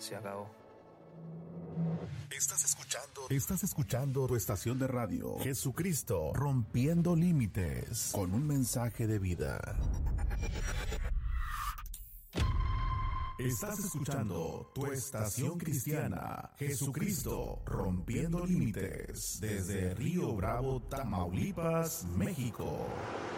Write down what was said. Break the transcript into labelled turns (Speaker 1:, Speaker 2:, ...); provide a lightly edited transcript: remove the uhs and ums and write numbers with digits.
Speaker 1: se acabó.
Speaker 2: Estás escuchando tu estación de radio, Jesucristo, rompiendo límites, con un mensaje de vida. Estás escuchando tu estación cristiana, Jesucristo, rompiendo límites, desde Río Bravo, Tamaulipas, México.